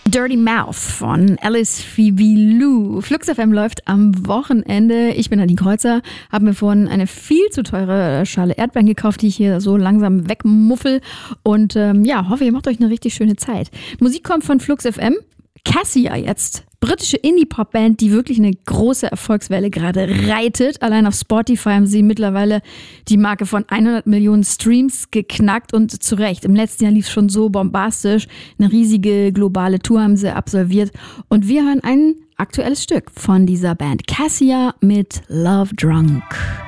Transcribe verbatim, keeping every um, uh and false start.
Dirty Mouth von Alice Phoebe Lou. Flux F M läuft am Wochenende. Ich bin Nadine Kreuzer, habe mir vorhin eine viel zu teure Schale Erdbeeren gekauft, die ich hier so langsam wegmuffel. Und ähm, ja, hoffe, ihr macht euch eine richtig schöne Zeit. Musik kommt von Flux F M. Cassia jetzt. Britische Indie-Pop-Band, die wirklich eine große Erfolgswelle gerade reitet. Allein auf Spotify haben sie mittlerweile die Marke von hundert Millionen Streams geknackt und zu Recht. Im letzten Jahr lief es schon so bombastisch. Eine riesige globale Tour haben sie absolviert. Und wir hören ein aktuelles Stück von dieser Band. Cassia mit Love Drunk.